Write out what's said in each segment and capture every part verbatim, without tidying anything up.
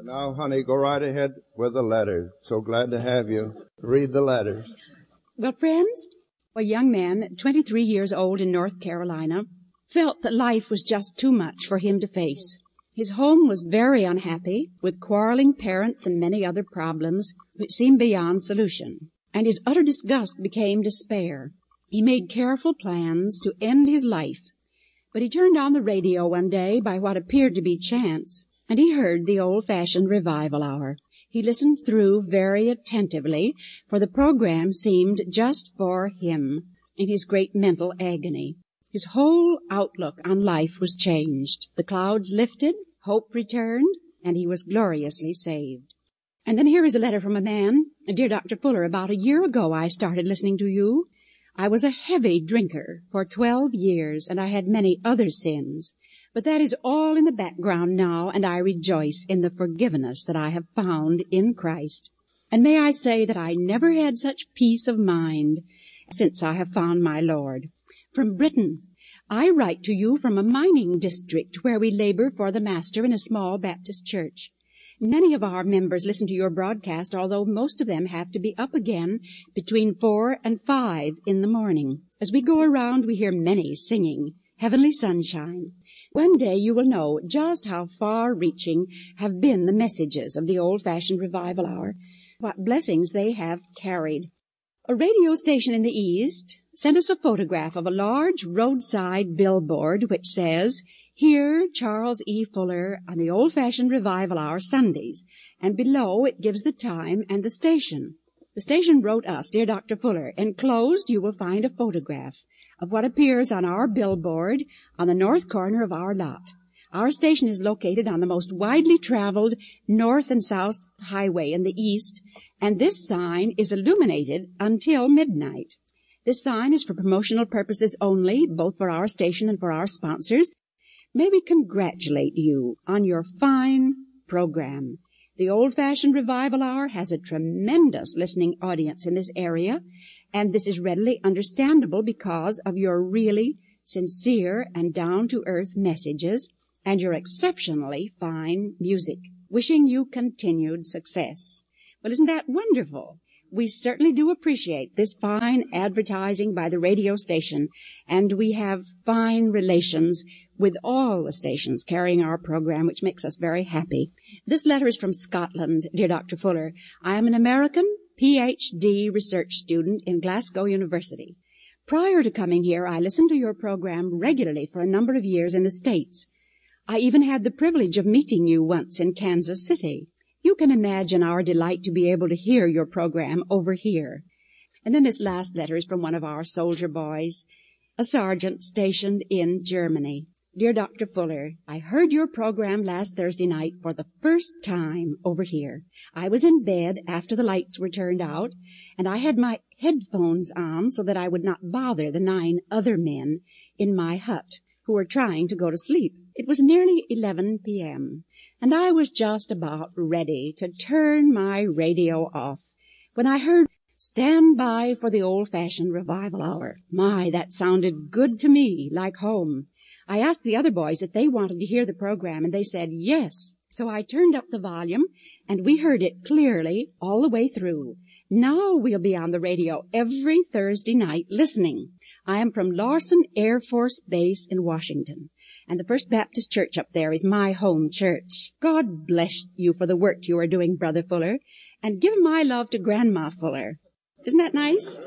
Now, honey, go right ahead with the letter. So glad to have you. Read the letters. Well, friends, a young man, twenty-three years old in North Carolina, felt that life was just too much for him to face. His home was very unhappy, with quarreling parents and many other problems which seemed beyond solution, and his utter disgust became despair. He made careful plans to end his life, but he turned on the radio one day by what appeared to be chance, and he heard the old-fashioned revival hour. He listened through very attentively, for the program seemed just for him in his great mental agony. His whole outlook on life was changed. The clouds lifted, hope returned, and he was gloriously saved. And then here is a letter from a man. Dear Doctor Fuller, about a year ago I started listening to you. I was a heavy drinker for twelve years, and I had many other sins. But that is all in the background now, and I rejoice in the forgiveness that I have found in Christ. And may I say that I never had such peace of mind since I have found my Lord. From Britain, I write to you from a mining district where we labor for the Master in a small Baptist church. Many of our members listen to your broadcast, although most of them have to be up again between four and five in the morning. As we go around, we hear many singing Heavenly Sunshine. One day you will know just how far-reaching have been the messages of the old-fashioned revival hour, what blessings they have carried. A radio station in the East sent us a photograph of a large roadside billboard which says, "Hear Charles E. Fuller on the old-fashioned revival hour Sundays," and below it gives the time and the station. The station wrote us, "Dear Doctor Fuller, enclosed you will find a photograph of what appears on our billboard on the north corner of our lot. Our station is located on the most widely traveled north and south highway in the East, and this sign is illuminated until midnight. This sign is for promotional purposes only, both for our station and for our sponsors. May we congratulate you on your fine program. The old-fashioned revival hour has a tremendous listening audience in this area, and this is readily understandable because of your really sincere and down-to-earth messages and your exceptionally fine music. Wishing you continued success." Well, isn't that wonderful? We certainly do appreciate this fine advertising by the radio station, and we have fine relations with all the stations carrying our program, which makes us very happy. This letter is from Scotland, dear Doctor Fuller. I am an American P H D research student in Glasgow University. Prior to coming here, I listened to your program regularly for a number of years in the States. I even had the privilege of meeting you once in Kansas City. You can imagine our delight to be able to hear your program over here. And then this last letter is from one of our soldier boys, a sergeant stationed in Germany. Dear Doctor Fuller, I heard your program last Thursday night for the first time over here. I was in bed after the lights were turned out, and I had my headphones on so that I would not bother the nine other men in my hut who were trying to go to sleep. It was nearly eleven p.m., and I was just about ready to turn my radio off when I heard, "Stand by for the old-fashioned revival hour." My, that sounded good to me, like home. I asked the other boys if they wanted to hear the program, and they said yes. So I turned up the volume, and we heard it clearly all the way through. Now we'll be on the radio every Thursday night listening. I am from Lawson Air Force Base in Washington, and the First Baptist Church up there is my home church. God bless you for the work you are doing, Brother Fuller, and give my love to Grandma Fuller. Isn't that nice?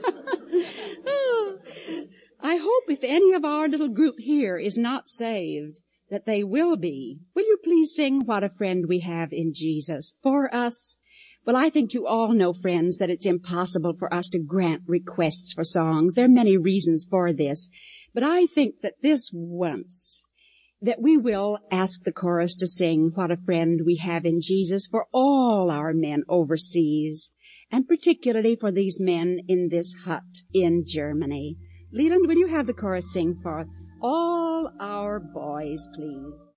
Oh. I hope if any of our little group here is not saved, that they will be. Will you please sing "What a Friend We Have in Jesus" for us? Well, I think you all know, friends, that it's impossible for us to grant requests for songs. There are many reasons for this, but I think that this once, that we will ask the chorus to sing "What a Friend We Have in Jesus" for all our men overseas, and particularly for these men in this hut in Germany. Leland, will you have the chorus sing for all our boys, please?